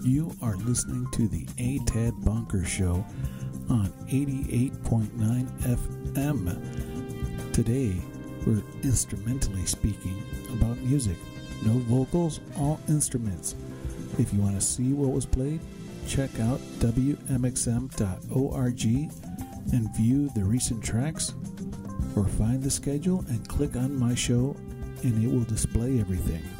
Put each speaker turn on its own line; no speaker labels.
You are listening to the A. Tad Bonker Show on 88.9 FM. Today, we're instrumentally speaking about music. No vocals, all instruments. If you want to see what was played, check out wmxm.org and view the recent tracks, or find the schedule and click on my show and it will display everything.